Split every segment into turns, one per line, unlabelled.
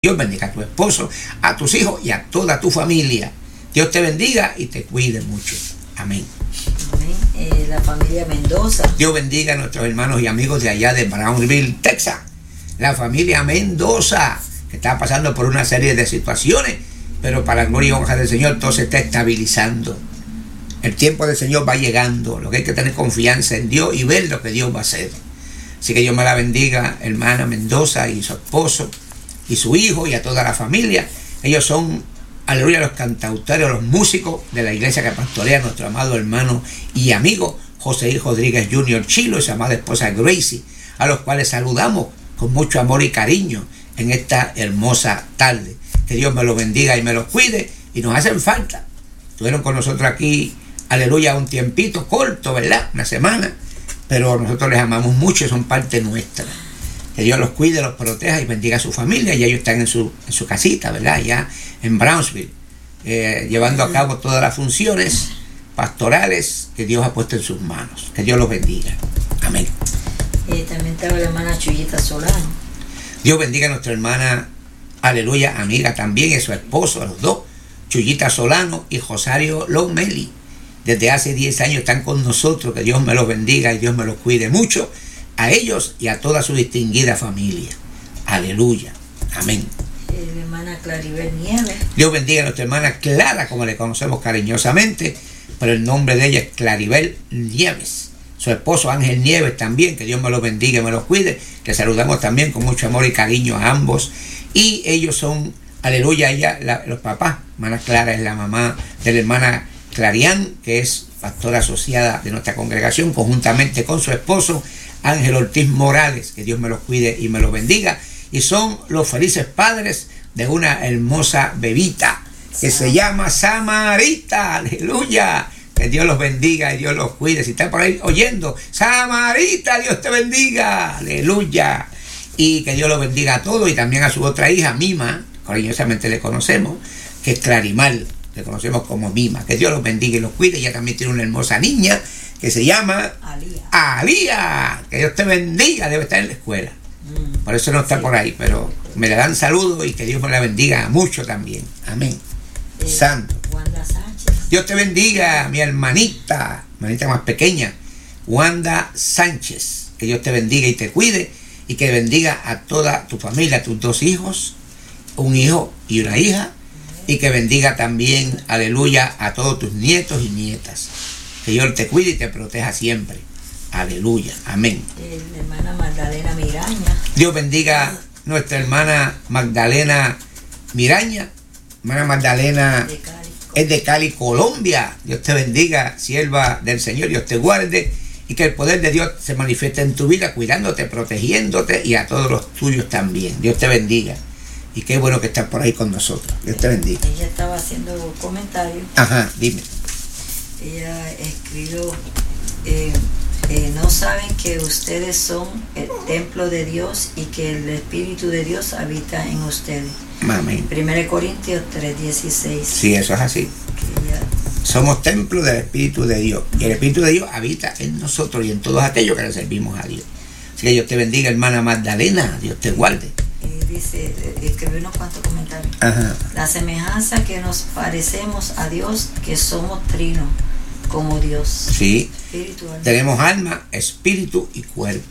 Dios bendiga a tu esposo, a tus hijos y a toda tu familia. Dios te bendiga y te cuide mucho. Amén.
Amén. La familia Mendoza.
Dios bendiga a nuestros hermanos y amigos de allá de Brownsville, Texas. La familia Mendoza, que está pasando por una serie de situaciones, pero para la gloria y honra del Señor todo se está estabilizando. El tiempo del Señor va llegando. Lo que hay que tener confianza en Dios y ver lo que Dios va a hacer. Así que Dios me la bendiga, hermana Mendoza y su esposo y su hijo y a toda la familia. Ellos son, aleluya, los cantautores, los músicos de la iglesia que pastorea nuestro amado hermano y amigo José Rodríguez Jr. Chilo y su amada esposa Gracie, a los cuales saludamos con mucho amor y cariño en esta hermosa tarde. Que Dios me los bendiga y me los cuide, y nos hacen falta. Estuvieron con nosotros aquí, aleluya, un tiempito corto, ¿verdad? Una semana, pero nosotros les amamos mucho y son parte nuestra. Que Dios los cuide, los proteja y bendiga a su familia. Y ellos están en su casita, ¿verdad? Allá en Brownsville, llevando a cabo todas las funciones pastorales que Dios ha puesto en sus manos. Que Dios los bendiga. Amén.
También estaba la hermana Chuyita Solano.
Dios bendiga a nuestra hermana, aleluya, amiga también, y su esposo, a los dos, Chuyita Solano y Rosario Lomeli. Desde hace 10 años están con nosotros. Que Dios me los bendiga y Dios me los cuide mucho, a ellos y a toda su distinguida familia. Aleluya. Amén.
La hermana Claribel Nieves.
Dios bendiga a nuestra hermana Clara, como le conocemos cariñosamente, pero el nombre de ella es Claribel Nieves. Su esposo Ángel Nieves también, que Dios me los bendiga y me los cuide. Que saludamos también con mucho amor y cariño a ambos. Y ellos son, aleluya, los papás. Hermana Clara es la mamá de la hermana Clarián, que es pastora asociada de nuestra congregación, conjuntamente con su esposo Ángel Ortiz Morales. Que Dios me los cuide y me los bendiga. Y son los felices padres de una hermosa bebita que se llama Samarita. Aleluya. Que Dios los bendiga y Dios los cuide. Si están por ahí oyendo, Samarita, Dios te bendiga. Aleluya. Y que Dios los bendiga a todos, y también a su otra hija, Mima, cariñosamente le conocemos, que es Clarimal, le conocemos como Mima. Que Dios los bendiga y los cuide. Ella también tiene una hermosa niña que se llama Alía. Que Dios te bendiga, debe estar en la escuela. Por eso no está por ahí, pero me le dan saludos y que Dios me la bendiga mucho también. Amén. Santo.
Wanda Sánchez.
Dios te bendiga, mi hermanita más pequeña, Wanda Sánchez. Que Dios te bendiga y te cuide, y que bendiga a toda tu familia, a tus 2 hijos, un hijo y una hija, y que bendiga también, aleluya, a todos tus nietos y nietas. Que Dios te cuide y te proteja siempre. Aleluya. Amén.
La hermana Magdalena Miraña.
Dios bendiga a nuestra hermana Magdalena Miraña. Hermana Magdalena es de Cali, Colombia. Dios te bendiga, sierva del Señor. Dios te guarde, y que el poder de Dios se manifieste en tu vida, cuidándote, protegiéndote, y a todos los tuyos también. Dios te bendiga. Y qué bueno que estás por ahí con nosotros. Dios te bendiga.
Ella estaba haciendo comentarios.
Ajá, dime.
Ella escribió, no saben que ustedes son el templo de Dios y que el Espíritu de Dios habita en ustedes.
Amén.
1 Corintios 3:16.
Sí, eso es así. Somos templo del Espíritu de Dios, y el Espíritu de Dios habita en nosotros y en todos aquellos que le servimos a Dios. Así que Dios te bendiga, hermana Magdalena. Dios te guarde.
Dice, escribió unos cuantos comentarios.
Ajá.
La semejanza que nos parecemos a Dios, que somos trinos como Dios.
Sí.
Espiritual.
Tenemos alma, espíritu y cuerpo.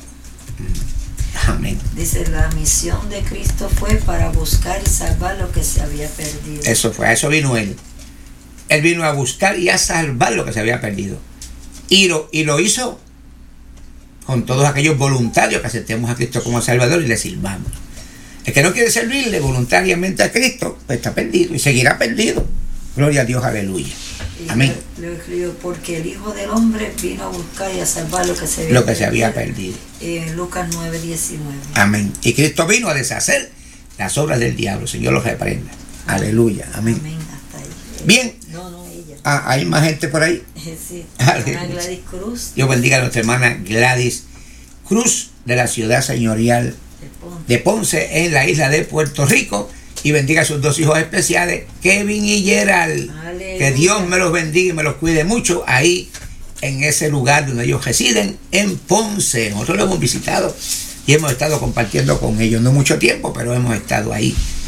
Amén.
Dice, la misión de Cristo fue para buscar y salvar lo que se había perdido.
Eso fue, a eso vino Él. Él vino a buscar y a salvar lo que se había perdido. Y lo hizo con todos aquellos voluntarios que aceptemos a Cristo como Salvador y le sirvamos. El que no quiere servirle voluntariamente a Cristo, pues está perdido y seguirá perdido. Gloria a Dios, aleluya. Amén.
Lo escribió, porque el Hijo del Hombre vino a buscar y a salvar lo que se había perdido. Lucas 9:19.
Amén. Y Cristo vino a deshacer las obras del diablo. Señor los reprenda. Aleluya. Amén.
Amén. Hasta ahí.
Bien.
No, ella.
Hay más gente por ahí.
Sí.
Aleluya.
Gladys Cruz.
Dios bendiga a nuestra hermana Gladys Cruz, de la ciudad señorial de Ponce, en la isla de Puerto Rico, y bendiga a sus 2 hijos especiales, Kevin y Gerald.
Aleluya. Que
Dios me los bendiga y me los cuide mucho ahí en ese lugar donde ellos residen, en Ponce. Nosotros lo hemos visitado y hemos estado compartiendo con ellos, no mucho tiempo, pero hemos estado ahí